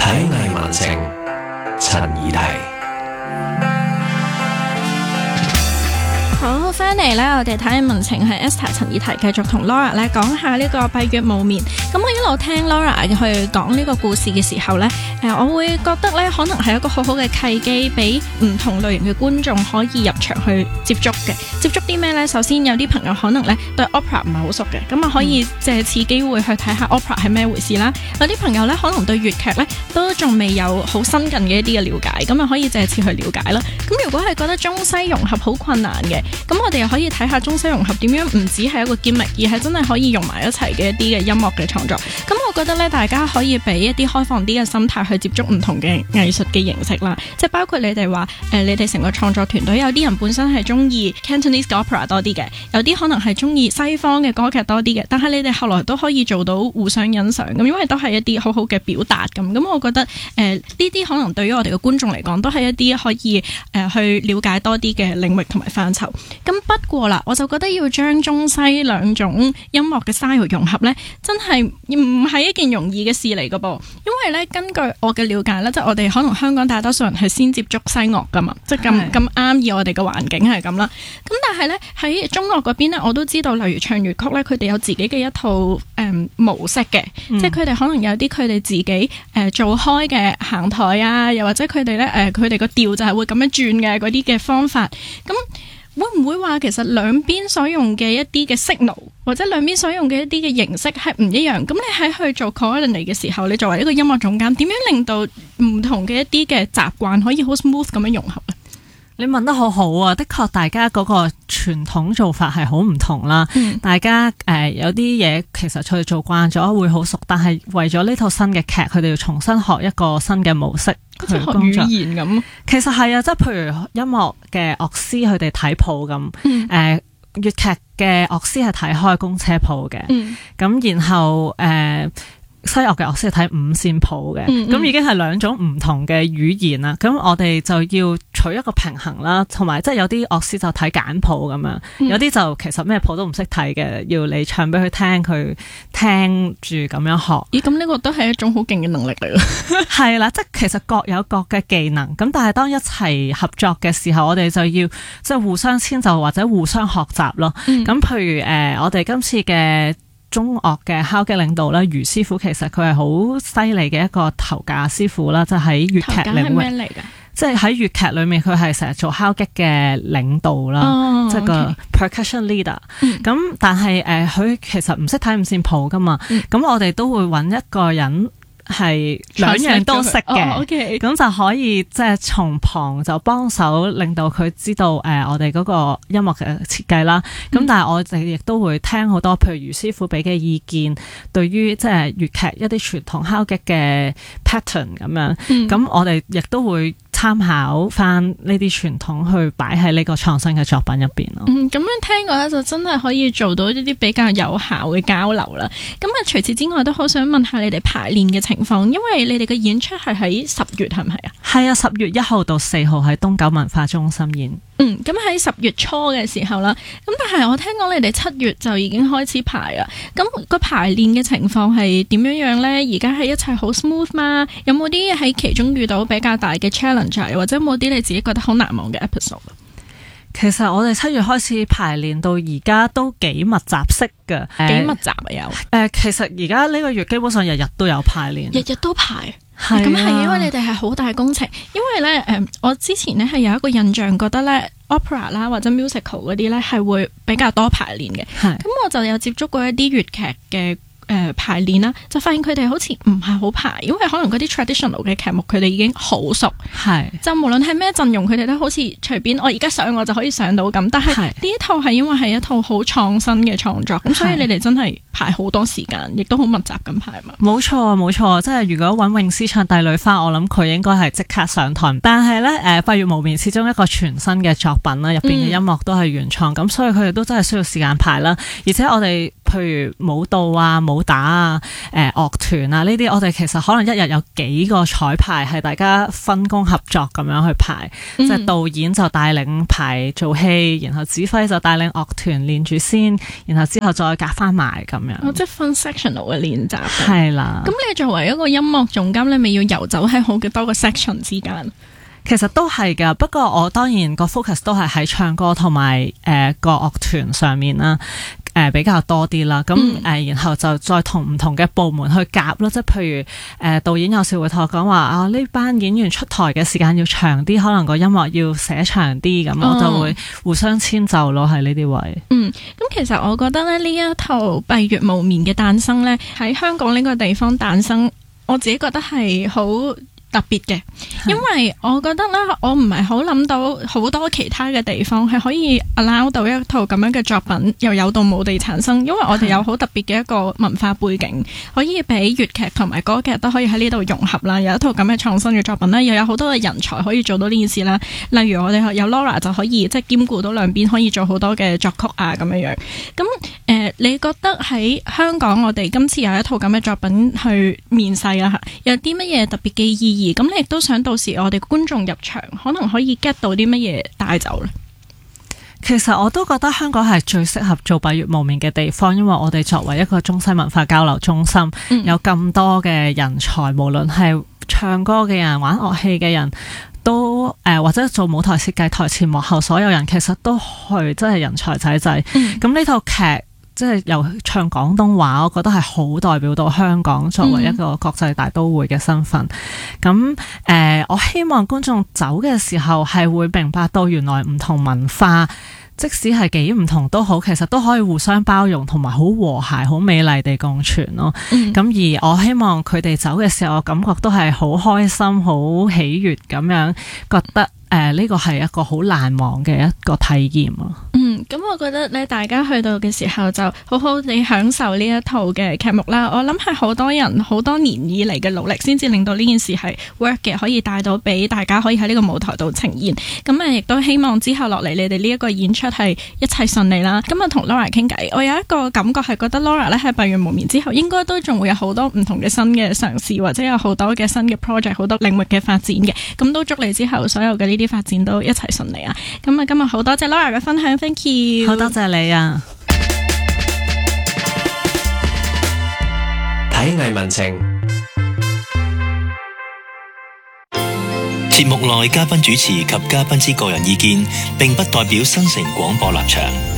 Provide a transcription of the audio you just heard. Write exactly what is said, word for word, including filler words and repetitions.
體藝文情，陳怡提。 好，翻嚟咧，我哋睇下文情係 Esther 陳怡提繼續同 Laura 咧講下呢個閉月無眠。咁我一路聽 Laura 去講呢個故事嘅時候咧，誒，我會覺得咧可能係一個好好嘅契機，俾唔同類型嘅觀眾可以入場去接觸嘅。接觸啲咩咧？首先有啲朋友可能咧對 opera 唔係好熟嘅，咁啊可以借此機會去睇下 opera 係咩回事啦。有啲朋友咧可能對粵劇咧都仲未有好新近嘅一啲嘅了解，咁啊可以借此去了解啦。咁如果係覺得中西融合好困難嘅，咁我哋又可以睇下中西融合點樣唔止係一個 gimmick，而係真係可以用埋一齊嘅一啲嘅音樂嘅創作。咁我覺得咧，大家可以俾一啲開放啲嘅心態去接觸唔同嘅藝術嘅形式啦，即係包括你哋話誒，你哋成個創作團隊有啲人本身係中意 Cantonese opera 多啲嘅，有啲可能係中意西方嘅歌劇多啲嘅，但係你哋後來都可以做到互相欣賞咁，因為都係一啲好好嘅表達咁。咁我覺得誒呢啲可能對於我哋嘅觀眾嚟講，都係一啲可以誒、呃、去了解多啲嘅領域同埋範疇。咁不過啦，我就覺得要將中西兩種音樂嘅 style 融合呢，真係唔係一件容易嘅事嚟㗎噃。因為呢，根據我嘅了解呢，即係我哋可能香港大多數人係先接觸西樂㗎嘛，即係咁咁啱以我哋嘅環境係咁啦。咁但係呢，喺中樂嗰邊呢，我都知道，例如唱粵曲呢，佢哋有自己嘅一套誒、嗯、模式嘅，嗯、即係佢哋可能有啲佢哋自己誒、呃、做開嘅行台啊，又或者佢哋呢，誒佢哋個調就係會咁樣轉嘅嗰啲嘅方法咁。會唔會話其實兩邊所用嘅一啲嘅 signal 或者兩邊所用嘅一啲嘅形式係唔一樣？咁你喺去做 coordinate 嘅時候，你作為一個音樂總監，點樣令到唔同嘅一啲嘅習慣可以好 smooth 咁樣融合咧？ 你問得好好啊！的確，大家嗰個傳統做法係好唔同啦。嗯、大家誒、呃、有啲嘢其實佢哋做慣咗會好熟，但係為咗呢套新嘅劇，佢哋要重新學一個新嘅模式去工作。學語言咁，其實係啊，即係譬如音樂嘅樂師佢哋睇譜咁，誒、嗯呃、粵劇嘅樂師係睇開公車譜嘅，咁、嗯、然後誒。呃西樂嘅樂師係睇五線譜嘅，咁、嗯嗯、已經係兩種唔同嘅語言啦。咁我哋就要取一個平衡啦，同埋即係有啲樂師就睇簡譜咁樣，嗯、有啲就其實咩譜都唔識睇嘅，要你唱俾佢聽，佢聽住咁樣學。咦？咁呢個都係一種好勁嘅能力嚟咯。係啦，即係其實各有各嘅技能，咁但係當一齊合作嘅時候，我哋就要即係互相遷就或者互相學習咯。咁、嗯、譬如誒、呃，我哋今次嘅中樂嘅敲擊領導咧，余師傅其實佢係好犀利嘅一個頭架師傅啦，就喺粵劇領域。頭架係咩嚟㗎？即係喺粵劇裏面，佢係成日做敲擊嘅領導啦，哦、即係個 percussion leader。咁、嗯、但係誒，佢、呃、其實唔識睇五線譜㗎嘛，咁、嗯、我哋都會揾一個人。係兩樣都識嘅，咁、哦 okay、就可以即係從旁就幫手，令到佢知道誒、呃、我哋嗰個音樂嘅設計啦。咁、嗯、但係我哋亦都會聽好多，譬如余師傅俾嘅意見，對於即係粵劇一啲傳統敲擊嘅 pattern 咁樣，咁、嗯、我哋亦都會參考翻呢啲傳統去擺喺呢個創新嘅作品入邊咯。嗯，咁樣聽過咧，就真係可以做到一啲比較有效嘅交流啦。咁啊，除此之外，都好想問下你哋排練嘅情況，因為你哋嘅演出係喺十月，係唔係啊？係啊，十月一號到四號喺東九文化中心演。嗯，咁喺十月初嘅時候啦，咁但係我聽講你哋七月就已經開始排啊。咁個排練嘅情況係點樣樣咧？而家係一切好 smooth 嘛？有冇啲喺其中遇到比較大嘅 challenge， 或者冇啲你自己覺得好難忘嘅 episode？其實我哋七月開始排練到而家都幾密集式嘅，幾密集啊有。誒、呃，其實而家呢個月基本上日日都有排練，日日都排。係咁係因為你哋係好大工程，因為咧誒、呃，我之前咧係有一個印象，覺得咧 opera 啦或者 musical 嗰啲咧係會比較多排練嘅。係咁我就有接觸過一啲粵劇嘅。誒、呃、排練啦，就發現佢哋好似唔係好排，因為可能嗰啲 traditional 嘅劇目佢哋已經好熟，係就無論係咩陣容，佢哋都好似隨便我而家上我就可以上到咁。但係呢一套係因為係一套好創新嘅創作，咁所以你哋真係排好多時間，亦都好密集咁排嘛。冇錯冇錯，即係如果揾詠詩唱帝女花，我諗佢應該係即刻上台。但係咧誒，閉月無眠始終一個全新嘅作品啦，入邊嘅音樂都係原創，咁、嗯、所以佢哋都真係需要時間排啦。而且我哋譬如舞蹈啊、武打啊、誒樂團啊呢啲，我哋其實可能一日有幾個彩排，係大家分工合作咁樣去排，嗯、即係導演就帶領排做戲，然後指揮就帶領樂團練住先，然後之後再夾翻埋咁樣。 哦，即係分 sectional 嘅練習。 係啦。 咁你作為一個音樂總監，你咪要遊走喺好嘅多個 section 之間？ 其實都係㗎，不過我當然個 focus 都係喺唱歌同埋誒個樂團上面啦，誒、呃、比較多啲啦。咁誒、嗯呃，然後就再同唔同嘅部門去夾咯，即係譬如誒、呃、導演有時會同我講話啊，呢班演員出台嘅時間要長啲，可能個音樂要寫長啲，咁、嗯、我就會互相遷就咯，喺呢啲位。嗯， 咁其實我覺得咧，呢一套《閉月無眠》嘅誕生咧，喺香港呢個地方誕生，我自己覺得係好特別嘅，因為我覺得咧，我唔係好諗到好多其他嘅地方係可以 allow 到一套咁樣嘅作品又有到冇地產生，因為我哋有好特別嘅一個文化背景，可以俾粵劇同埋歌劇都可以喺呢度融合啦。有一套咁嘅創新嘅作品咧，又有好多嘅人才可以做到呢件事啦。例如我哋有 Laura 就可以即係兼顧到兩邊，可以做好多嘅作曲啊咁樣樣。咁誒、呃，你覺得喺香港我哋今次有一套咁嘅作品去面世啦，有啲乜嘢特別嘅意義？咁你亦都想到時我哋觀眾入場可能可以 get 到啲乜嘢帶走呢？ 其實我都覺得香港係最適合做閉月無眠嘅地方，因為我哋作為一個中西文化交流中心，嗯、有咁多嘅人才，無論係唱歌嘅人、玩樂器嘅人，都誒、呃、或者做舞台設計、台前幕後所有人，其實都去真係人才濟濟。咁呢、嗯、套劇即係由唱廣東話，我覺得係好代表到香港作為一個國際大都會嘅身份。咁誒、嗯呃，我希望觀眾走嘅時候係會明白到原來唔同文化，即使係幾唔同都好，其實都可以互相包容，同埋好和諧、好美麗地共存咯。咁、嗯、而我希望佢哋走嘅時候，我感覺都係好開心、好喜悅咁樣，覺得誒呢個係一個好難忘嘅一個體驗咯。嗯， 咁我覺得咧，大家去到嘅時候就好好地享受呢一套嘅劇目啦。我諗係好多人好多年以嚟嘅努力，先至令到呢件事係 work 嘅，可以帶到俾大家可以喺呢個舞台度呈現。咁啊，亦都希望之後落嚟，你哋呢一個演出係一切順利啦。今日同 Laura 傾偈，我有一個感覺係覺得 Laura 咧喺閉月無眠之後，應該都仲會有好多唔同嘅新嘅嘗試，或者有好多嘅新嘅 project， 好多領域嘅發展嘅。咁都祝你之後所有嘅呢啲發展都一齊順利啊！咁啊，今日好多謝 Laura 嘅分享 ，thank you， 好多謝你啊！ 體藝文情， 節目內嘉賓主持及嘉賓之個人意見，並不代表新城廣播立場。